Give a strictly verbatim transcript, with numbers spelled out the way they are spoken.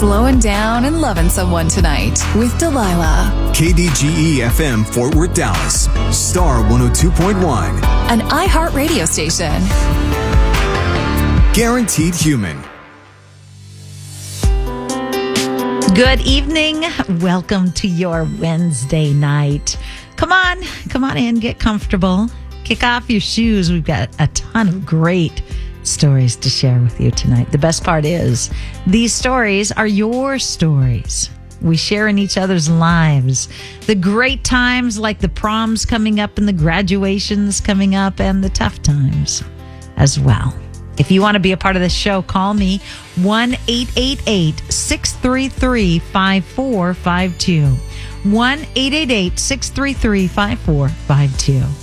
slowing down and loving someone tonight with Delilah. K D G E F M Fort Worth, Dallas. Star one oh two point one. An iHeart radio station. Guaranteed Human. Good evening. Welcome to your Wednesday night. Come on, come on in, get comfortable. Kick off your shoes. We've got a ton of great stories to share with you tonight. The best part is these stories are your stories. We share in each other's lives. The great times like the proms coming up and the graduations coming up and the tough times as well. If you want to be a part of the show, call me one eight eight eight, six three three, five four five two. one eight eight eight, six three three, five four five two.